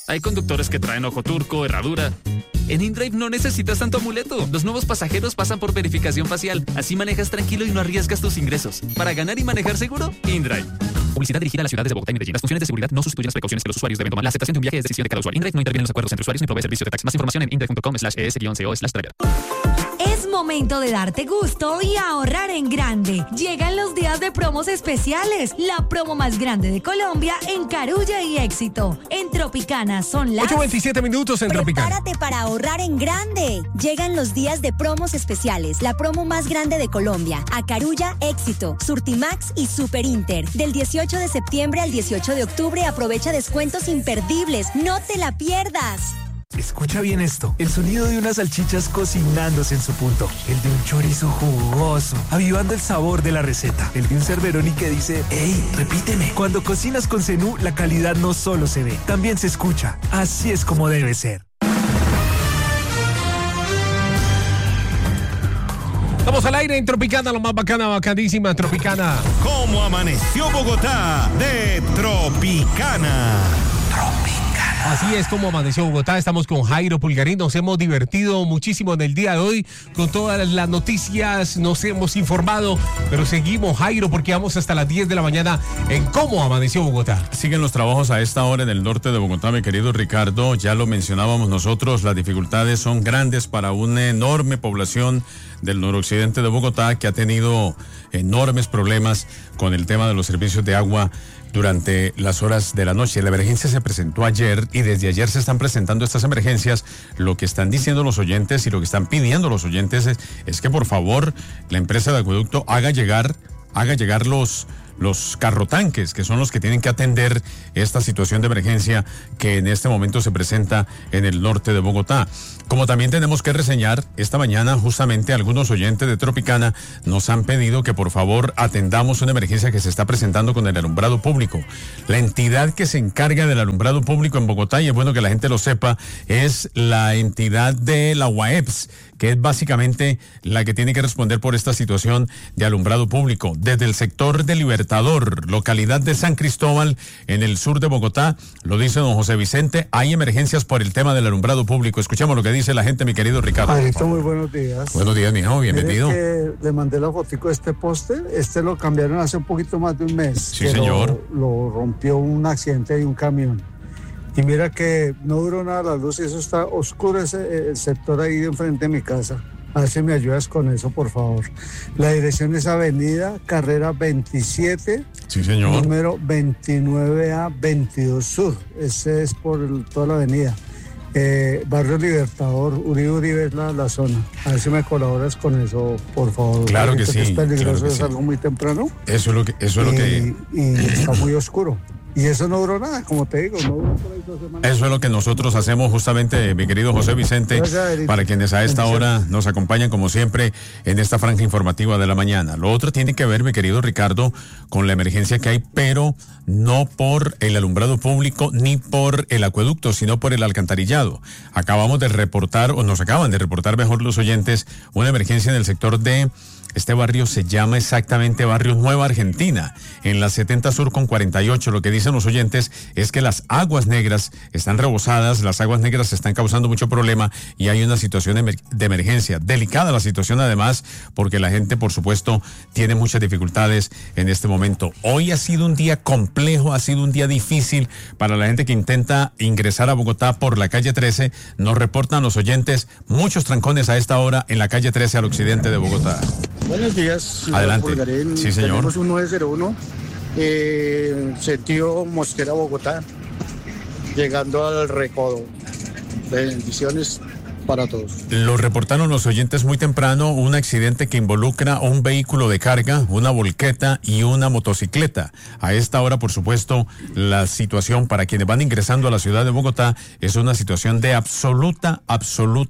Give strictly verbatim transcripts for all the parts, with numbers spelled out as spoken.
Hay conductores que traen ojo turco, herradura. En InDrive no necesitas tanto amuleto. Los nuevos pasajeros pasan por verificación facial. Así manejas tranquilo y no arriesgas tus ingresos. Para ganar y manejar seguro, InDrive. Publicidad dirigida a las ciudades de Bogotá y Medellín. Las funciones de seguridad no sustituyen las precauciones que los usuarios deben tomar. La aceptación de un viaje es decisión de cada usuario. InDrive no interviene en los acuerdos entre usuarios ni provee servicio de taxi. Más información en indrive.com slash es-co slash driver. Es momento de darte gusto y ahorrar en grande. Llegan los días de promos especiales. La promo más grande de Colombia en Carulla y Éxito. En Tropicana son las... ocho veintisiete minutos en Tropicana. Prepárate para ahorrar en grande. Llegan los días de promos especiales. La promo más grande de Colombia. A Carulla, Éxito, Surtimax y Super Inter. Del dieciocho de septiembre al dieciocho de octubre aprovecha descuentos imperdibles. No te la pierdas. Escucha bien esto, el sonido de unas salchichas cocinándose en su punto, el de un chorizo jugoso, avivando el sabor de la receta, el de un Cerveroni que dice, ¡ey, repíteme! Cuando cocinas con Zenú, la calidad no solo se ve, también se escucha. Así es como debe ser. Estamos al aire en Tropicana, lo más bacana, bacanísima, Tropicana. ¿Cómo amaneció Bogotá de Tropicana? Tropicana. Así es como amaneció Bogotá. Estamos con Jairo Pulgarín. Nos hemos divertido muchísimo en el día de hoy con todas las noticias. Nos hemos informado, pero seguimos, Jairo, porque vamos hasta las diez de la mañana en Cómo Amaneció Bogotá. Siguen los trabajos a esta hora en el norte de Bogotá, mi querido Ricardo. Ya lo mencionábamos nosotros, las dificultades son grandes para una enorme población del noroccidente de Bogotá que ha tenido enormes problemas con el tema de los servicios de agua durante las horas de la noche. La emergencia se presentó ayer y desde ayer se están presentando estas emergencias. Lo que están diciendo los oyentes y lo que están pidiendo los oyentes es, es que por favor la empresa de acueducto haga llegar, haga llegar los... los carrotanques, que son los que tienen que atender esta situación de emergencia que en este momento se presenta en el norte de Bogotá. Como también tenemos que reseñar, esta mañana justamente algunos oyentes de Tropicana nos han pedido que por favor atendamos una emergencia que se está presentando con el alumbrado público. La entidad que se encarga del alumbrado público en Bogotá, y es bueno que la gente lo sepa, es la entidad de la U A E P S, que es básicamente la que tiene que responder por esta situación de alumbrado público. Desde el sector de Libertador, localidad de San Cristóbal, en el sur de Bogotá, lo dice don José Vicente, hay emergencias por el tema del alumbrado público. Escuchamos lo que dice la gente, mi querido Ricardo. Padrito, muy buenos días. Buenos días, mijo, bienvenido. Mire que le mandé la fotico de este poste, este lo cambiaron hace un poquito más de un mes. Sí, señor. Lo, lo rompió un accidente de un camión. Y mira que no duró nada la luz y eso está oscuro, ese, el sector ahí de enfrente de mi casa. A ver si me ayudas con eso, por favor. La dirección es Avenida Carrera veintisiete. Sí, señor. Número veintinueve A veintidós Sur. Ese es por el, toda la avenida. Eh, Barrio Libertador, Uribe Uribe es la, la zona. A ver si me colaboras con eso, por favor. Claro que sí. Es peligroso, claro que es sí. algo muy temprano. Eso es lo que... Eso es lo que... Y, y está muy oscuro. Y eso no duró nada, como te digo, no duró por ahí dos semanas. Eso es lo que nosotros hacemos justamente, mi querido José Vicente, para quienes a esta hora nos acompañan como siempre en esta franja informativa de la mañana. Lo otro tiene que ver, mi querido Ricardo, con la emergencia que hay, pero no por el alumbrado público ni por el acueducto, sino por el alcantarillado. Acabamos de reportar, o nos acaban de reportar mejor los oyentes, una emergencia en el sector de... Este barrio se llama exactamente Barrio Nueva Argentina, en la setenta Sur con cuarenta y ocho. Lo que dicen los oyentes es que las aguas negras están rebosadas, las aguas negras están causando mucho problema y hay una situación de emergencia. Delicada la situación además, porque la gente, por supuesto, tiene muchas dificultades en este momento. Hoy ha sido un día complejo, ha sido un día difícil para la gente que intenta ingresar a Bogotá por la calle trece. Nos reportan los oyentes muchos trancones a esta hora en la calle trece al occidente de Bogotá. Buenos días. Adelante. Pulgarín. Sí, señor. Tenemos un nueve cero uno, eh, sentido Mosquera, Bogotá, llegando al Recodo. Bendiciones para todos. Lo reportaron los oyentes muy temprano, un accidente que involucra un vehículo de carga, una volqueta y una motocicleta. A esta hora, por supuesto, la situación para quienes van ingresando a la ciudad de Bogotá es una situación de absoluta, absoluta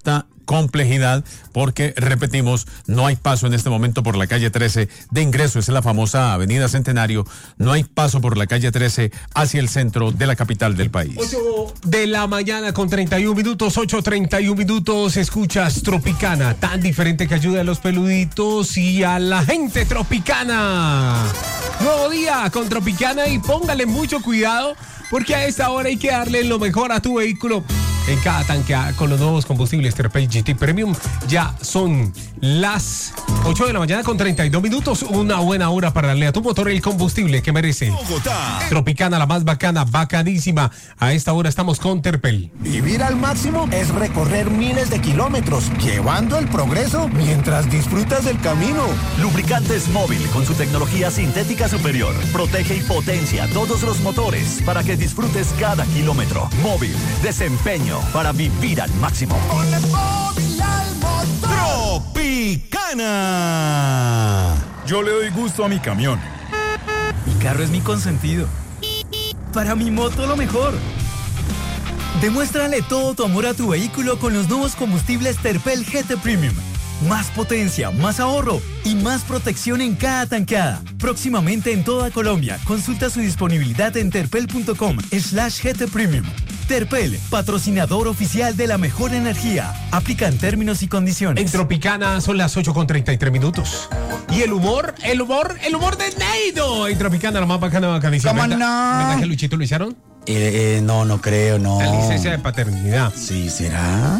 complejidad porque, repetimos, no hay paso en este momento por la calle trece de ingreso, es la famosa avenida Centenario, no hay paso por la calle trece hacia el centro de la capital del país. ocho de la mañana con treinta y un minutos, ocho treinta y un minutos, escuchas Tropicana, tan diferente que ayuda a los peluditos y a la gente tropicana. Nuevo día con Tropicana y póngale mucho cuidado porque a esta hora hay que darle lo mejor a tu vehículo. En cada tanque con los nuevos combustibles Terpel G T Premium ya son las ocho de la mañana con treinta y dos minutos. Una buena hora para darle a tu motor el combustible que merece. Bogotá. Tropicana, la más bacana, bacanísima. A esta hora estamos con Terpel. Vivir al máximo es recorrer miles de kilómetros, llevando el progreso mientras disfrutas del camino. Lubricantes Móvil con su tecnología sintética superior. Protege y potencia todos los motores para que disfrutes cada kilómetro. Móvil, desempeño para vivir al máximo. Ponle móvil al motor. Tropicana. Yo le doy gusto a mi camión. Mi carro es mi consentido. Para mi moto lo mejor. Demuéstrale todo tu amor a tu vehículo con los nuevos combustibles Terpel G T Premium. Más potencia, más ahorro y más protección en cada tanqueada. Próximamente en toda Colombia. Consulta su disponibilidad en terpel.com slash GT Premium. Terpel, patrocinador oficial de la mejor energía. Aplican términos y condiciones. En Tropicana son las ocho con treinta y tres minutos. Y el humor, el humor, el humor de Neido. En Tropicana, la más bacana, bacanísima. ¿Cómo no? ¿Verdad que Luchito lo hicieron? Eh, eh, no, no creo, no. La licencia de paternidad. Sí, ¿será?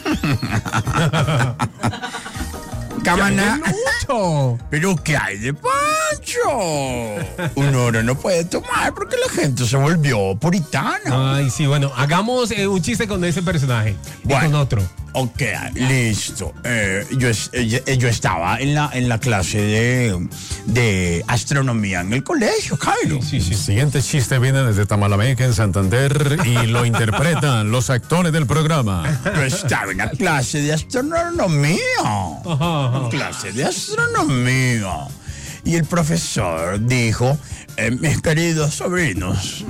Cámara. ¿Pero qué hay de Pancho? Uno ahora no puede tomar porque la gente se volvió puritana. Ay, sí, bueno, hagamos eh, un chiste con ese personaje. Bueno, y con otro. Ok, listo. Eh, yo, eh, yo estaba en la, en la clase de, de astronomía en el colegio, Jairo. Sí, sí, sí. Siguiente chiste viene desde Tamalameca, en Santander, y lo interpretan los actores del programa. Yo estaba en la clase de astronomía. Ajá, ajá. Clase de astronomía. Y el profesor dijo, eh, mis queridos sobrinos,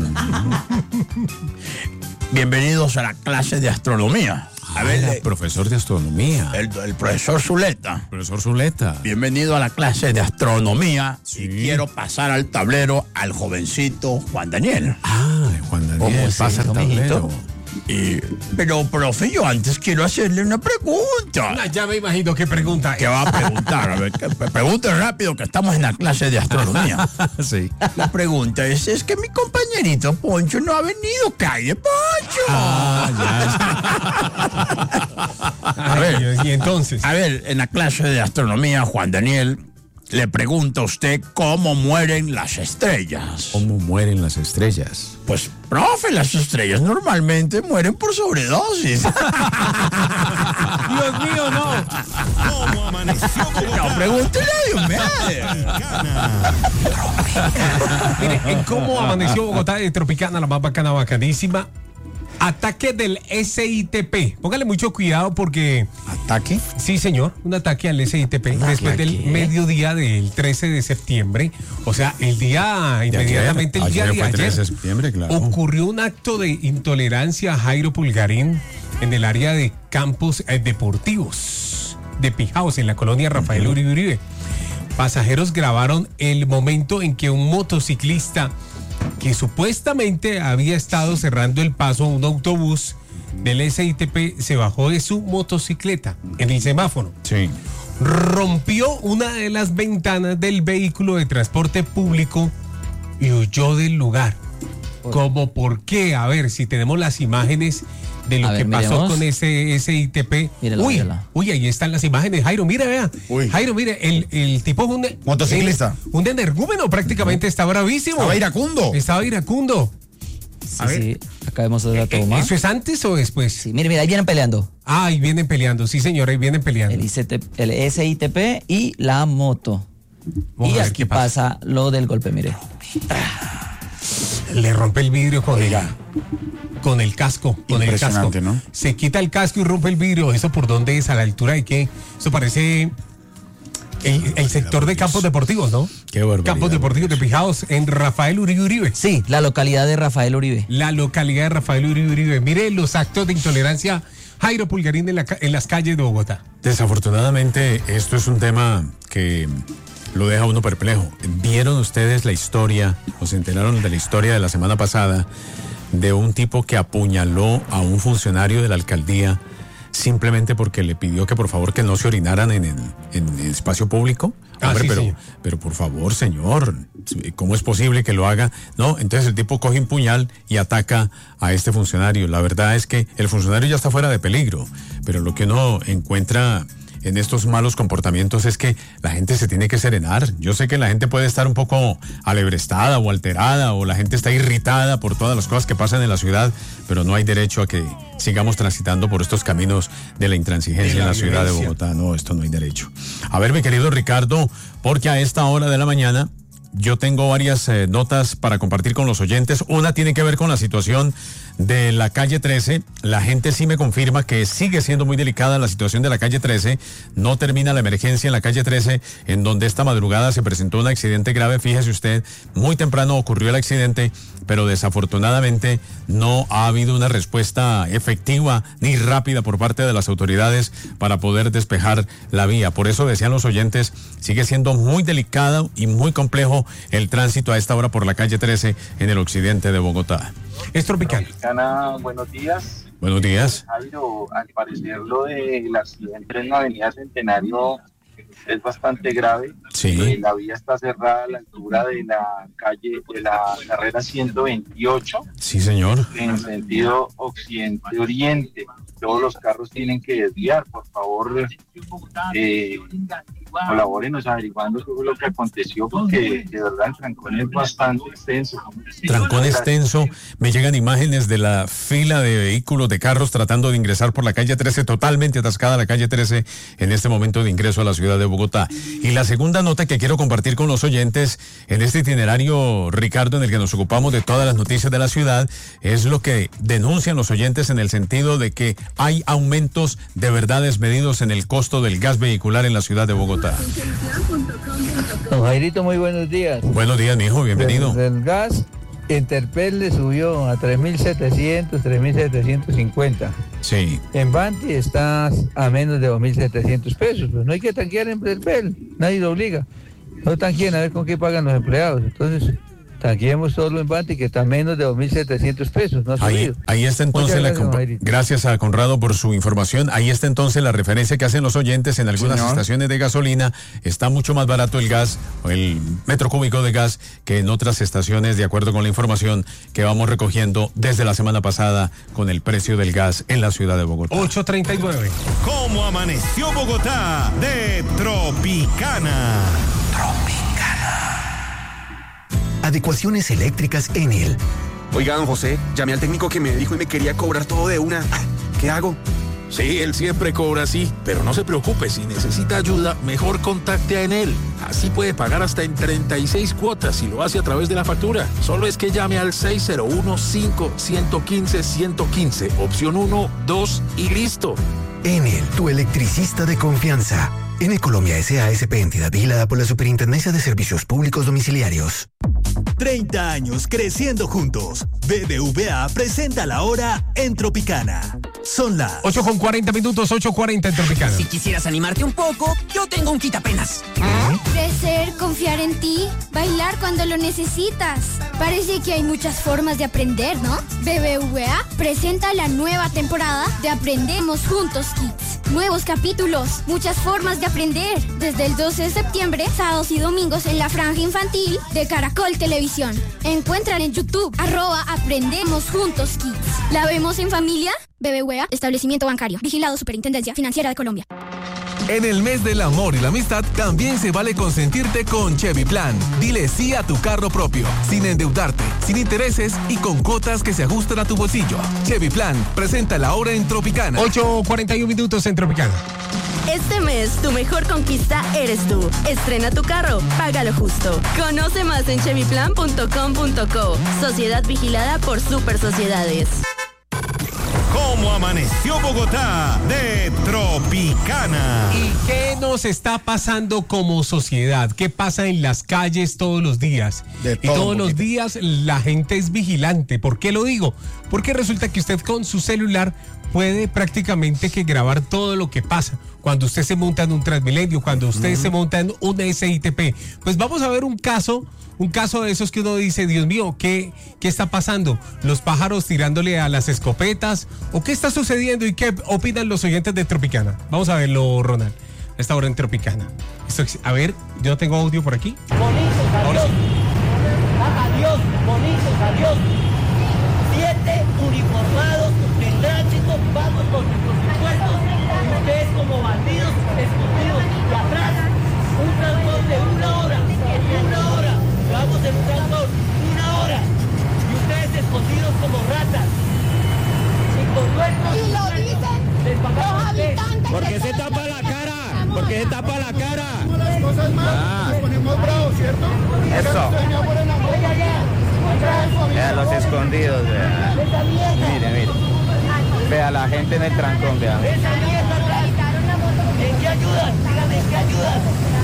bienvenidos a la clase de astronomía. A ver, el profesor de astronomía. El, el profesor Zuleta. Profesor Zuleta. Bienvenido a la clase de astronomía. Sí. Y quiero pasar al tablero al jovencito Juan Daniel. Ah, Juan Daniel pasa al tablero. Y, pero, profe, yo antes quiero hacerle una pregunta. Ah, ya me imagino qué pregunta. ¿Qué va a preguntar? A ver, que, pregunte rápido que estamos en la clase de astronomía. Sí. La pregunta es, es que mi compañerito Poncho no ha venido. ¡Calle, Poncho! Ah, ya. A ver, y entonces. A ver, en la clase de astronomía, Juan Daniel le pregunta a usted cómo mueren las estrellas. ¿Cómo mueren las estrellas? Pues, profe, las estrellas normalmente mueren por sobredosis. Dios mío, no. ¿Cómo amaneció Bogotá? No, pregúntele a Dios mío. Mire, en cómo amaneció Bogotá de Tropicana, la más bacana, bacanísima. Ataque del S I T P. Póngale mucho cuidado porque... ¿Ataque? Sí, señor. Un ataque al S I T P después del mediodía del trece de septiembre. O sea, el día, inmediatamente el día de ayer, trece de septiembre, claro. Ocurrió un acto de intolerancia a Jairo Pulgarín en el área de campos eh, deportivos de Pijaos, en la colonia Rafael uh-huh. Uribe Uribe. Pasajeros grabaron el momento en que un motociclista que supuestamente había estado cerrando el paso a un autobús del S I T P se bajó de su motocicleta en el semáforo. Sí. Rompió una de las ventanas del vehículo de transporte público y huyó del lugar. ¿Cómo por qué? A ver, si tenemos las imágenes de lo a que ver, pasó miremos. Con ese S I T P. Mírala, uy, mírala. Uy, ahí están las imágenes. Jairo, mira, vea. Uy. Jairo, mire, el, el tipo es un motociclista. El, un energúmeno prácticamente, está bravísimo. Estaba iracundo. Estaba iracundo. Sí, sí, acá vemos la toma. ¿Eso es antes o después? Sí, mire, mira, ahí vienen peleando. Ah, ahí vienen peleando, sí señor, ahí vienen peleando. El, I C T, el S I T P y la moto. Vamos y aquí pasa. pasa lo del golpe, mire. Le rompe el vidrio con el, con el casco, con el casco. ¿No? Se quita el casco y rompe el vidrio. ¿Eso por dónde es? ¿A la altura de qué? Eso parece el, el sector de campos deportivos, ¿no? Qué barbaridad. Campos deportivos de Pijaos en Rafael Uribe Uribe. Sí, la localidad de Rafael Uribe. La localidad de Rafael Uribe Uribe. Mire los actos de intolerancia Jairo Pulgarín en, la, en las calles de Bogotá? Desafortunadamente, esto es un tema que lo deja uno perplejo. ¿Vieron ustedes la historia, o se enteraron de la historia de la semana pasada, de un tipo que apuñaló a un funcionario de la alcaldía simplemente porque le pidió que por favor que no se orinaran en el, en el espacio público? Ah, Hombre, sí, pero, sí. pero por favor, señor, ¿cómo es posible que lo haga? No, entonces el tipo coge un puñal y ataca a este funcionario. La verdad es que el funcionario ya está fuera de peligro, pero lo que uno encuentra en estos malos comportamientos es que la gente se tiene que serenar. Yo sé que la gente puede estar un poco alebrestada o alterada, o la gente está irritada por todas las cosas que pasan en la ciudad, pero no hay derecho a que sigamos transitando por estos caminos de la intransigencia la en la ciudad de violencia. Bogotá. No, esto no hay derecho. A ver, mi querido Ricardo, porque a esta hora de la mañana yo tengo varias eh, notas para compartir con los oyentes. Una tiene que ver con la situación de la calle trece. La gente sí me confirma que sigue siendo muy delicada la situación de la calle trece. No termina la emergencia en la calle trece, en donde esta madrugada se presentó un accidente grave. Fíjese usted, muy temprano ocurrió el accidente, pero desafortunadamente no ha habido una respuesta efectiva ni rápida por parte de las autoridades para poder despejar la vía. Por eso decían los oyentes, sigue siendo muy delicado y muy complejo el tránsito a esta hora por la calle trece en el occidente de Bogotá. Es tropical. Tropicana, buenos días. Buenos días. Jairo, al parecer lo del accidente en la avenida Centenario es bastante grave. Sí. Eh, la vía está cerrada a la altura de la calle, de la carrera ciento veintiocho. Sí, señor. En sentido occidente-oriente. Todos los carros tienen que desviar. Por favor, eh, colabórenos averiguando qué fue lo que aconteció, porque de verdad el trancón es bastante extenso. Trancón extenso. Me llegan imágenes de la fila de vehículos, de carros tratando de ingresar por la calle trece, totalmente atascada la calle trece en este momento de ingreso a la ciudad de Bogotá. Y la segunda nota que quiero compartir con los oyentes en este itinerario, Ricardo, en el que nos ocupamos de todas las noticias de la ciudad, es lo que denuncian los oyentes en el sentido de que hay aumentos de verdad desmedidos en el costo del gas vehicular en la ciudad de Bogotá. Don Jairito, muy buenos días. Buenos días, mijo, bienvenido. Del, del gas, Interpel le subió a tres mil setecientos, tres mil setecientos cincuenta. Sí. En Banti está a menos de dos mil setecientos pesos. Pues no hay que tanquear en Interpel, nadie lo obliga. No tanqueen a ver con qué pagan los empleados. Entonces, tanqueemos solo en Banti, que está a menos de dos mil setecientos pesos. No ha ahí, subido. ahí está entonces Muchas la gracias, compa- gracias a Conrado por su información. Ahí está entonces la referencia que hacen los oyentes en algunas Señor. estaciones de gasolina. Está mucho más barato el gas, o el metro cúbico de gas, que en otras estaciones, de acuerdo con la información que vamos recogiendo desde la semana pasada con el precio del gas en la ciudad de Bogotá. ocho treinta y nueve. ¿Cómo amaneció Bogotá? De Tropicana. Adecuaciones eléctricas Enel. Oigan, José, llamé al técnico que me dijo y me quería cobrar todo de una. ¿Qué hago? Sí, él siempre cobra así, pero no se preocupe, si necesita ayuda, mejor contacte a Enel. Así puede pagar hasta en treinta y seis cuotas y lo hace a través de la factura. Solo es que llame al seis cero uno, cinco, uno cinco, uno cinco, opción uno, dos y listo. Enel, tu electricista de confianza. Enel Colombia S A S P, entidad vigilada por la Superintendencia de Servicios Públicos Domiciliarios. treinta años creciendo juntos. B B V A presenta la hora en Tropicana. Son las ocho con cuarenta minutos, ocho cuarenta en Tropicana. Si quisieras animarte un poco, yo tengo un quitapenas. Crecer, confiar en ti, bailar cuando lo necesitas. Parece que hay muchas formas de aprender, ¿no? B B V A presenta la nueva temporada de Aprendemos Juntos Kids. Nuevos capítulos, muchas formas de aprender. Desde el doce de septiembre, sábados y domingos en la franja infantil de Caracol Televisión. Encuentran en YouTube, arroba Aprendemos Juntos Kids. ¿La vemos en familia? B B V A, establecimiento bancario. Vigilado Superintendencia Financiera de Colombia. En el mes del amor y la amistad, también se vale consentirte con Chevy Plan. Dile sí a tu carro propio, sin endeudarte, sin intereses y con cuotas que se ajustan a tu bolsillo. Chevy Plan, presenta la hora en Tropicana. ocho cuarenta y uno minutos en Tropicana. Este mes, tu mejor conquista eres tú. Estrena tu carro, págalo justo. Conoce más en chevy plan punto com punto co. Sociedad vigilada por Super Sociedades. ¿Cómo amaneció Bogotá? De Tropicana. ¿Y qué nos está pasando como sociedad? ¿Qué pasa en las calles todos los días? De y todo todos un los poquito. días la gente es vigilante. ¿Por qué lo digo? Porque resulta que usted con su celular puede prácticamente que grabar todo lo que pasa. Cuando usted se monta en un Transmilenio, cuando usted mm. se monta en un S I T P. Pues vamos a ver un caso, un caso de esos que uno dice, Dios mío, ¿qué, qué está pasando? ¿Los pájaros tirándole a las escopetas? ¿O qué está sucediendo? ¿Y qué opinan los oyentes de Tropicana? Vamos a verlo, Ronald, a esta hora en Tropicana. Esto, a ver, yo no tengo audio por aquí. Bonitos, adiós. Adiós, bonitos, adiós. Siete uniformados de tránsito, vamos con nuestros impuestos. Ustedes como bandidos escondidos y atrás, un trancón de una hora, una hora, vamos en un trancón, una hora, y ustedes escondidos como ratas. Y con nuestros y lo dicen los habitantes. ¿Por qué se tapa la cara? ¿Por qué se tapa la cara? Las cosas mal, ah. nos ponemos bravos, ¿cierto? Eso. Vea los escondidos, vea. Mire, mire. Vea la gente en el trancón, vea. ¿En qué ayudan? Díganme, ¿en qué ayudan?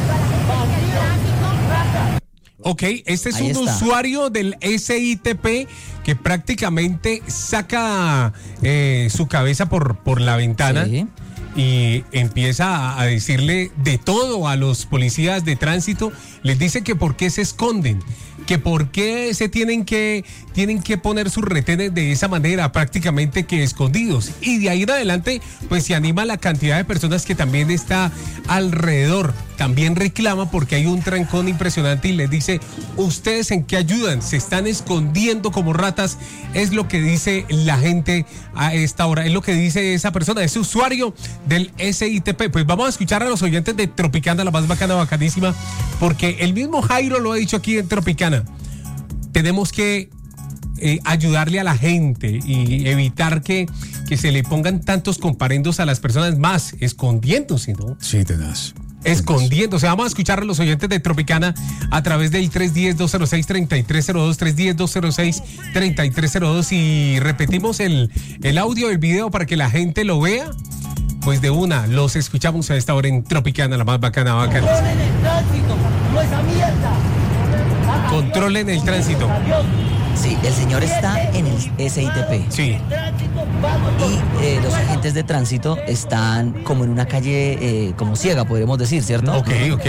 Ok, este es Ahí un está. usuario del S I T P que prácticamente saca eh, su cabeza por, por la ventana. Sí. Y empieza a, a decirle de todo a los policías de tránsito. Les dice que por qué se esconden, que por qué se tienen que, tienen que poner sus retenes de esa manera, prácticamente que escondidos. Y de ahí en adelante, pues se anima la cantidad de personas que también está alrededor. También reclama porque hay un trancón impresionante y les dice, ¿ustedes en qué ayudan? Se están escondiendo como ratas. Es lo que dice la gente a esta hora. Es lo que dice esa persona, ese usuario del S I T P. Pues vamos a escuchar a los oyentes de Tropicana, la más bacana, bacanísima, porque el mismo Jairo lo ha dicho aquí en Tropicana. Tenemos que eh, ayudarle a la gente y evitar que, que se le pongan tantos comparendos a las personas, más escondiéndose, ¿no? Sí, tenaz. Escondiéndose. Vamos a escuchar a los oyentes de Tropicana a través del tres uno cero, dos cero seis, tres tres cero dos, tres uno cero, dos cero seis, tres tres cero dos, y repetimos el, el audio, el video para que la gente lo vea. Pues de una, los escuchamos a esta hora en Tropicana, la más bacana, bacana. Controlen el tránsito, no esa mierda. Controlen el tránsito. Sí, el señor está en el S I T P. Sí. Y eh, los agentes de tránsito están como en una calle eh, como ciega, podríamos decir, ¿cierto? Ok, ok.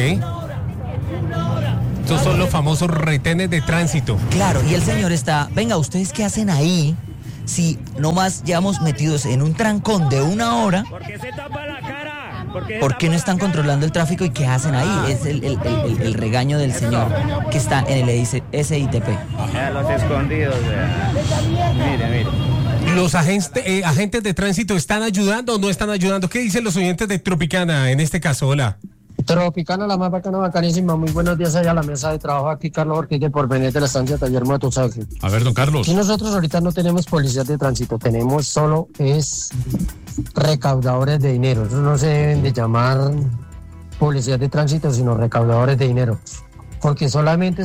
Estos son los famosos retenes de tránsito. Claro, y el señor está, venga, ¿ustedes qué hacen ahí? Si nomás llevamos metidos en un trancón de una hora, ¿Por qué se tapa la cara? ¿Por qué, ¿por qué no están controlando el tráfico y qué hacen ahí? Es el, el, el, el, el regaño del señor que está en el S I T P. Vea los escondidos, vea. Mire, mire. ¿Los agentes, eh, agentes de tránsito están ayudando o no están ayudando? ¿Qué dicen los oyentes de Tropicana en este caso? Hola. Tropicana, la más bacana, bacanísima. Muy buenos días allá a la mesa de trabajo. Aquí Carlos Ortiz de Porvenir de la estancia Taller Motosaje. A ver, don Carlos. Y nosotros ahorita no tenemos policías de tránsito, tenemos solo es recaudadores de dinero. Esos no se deben de llamar policías de tránsito, sino recaudadores de dinero. Porque solamente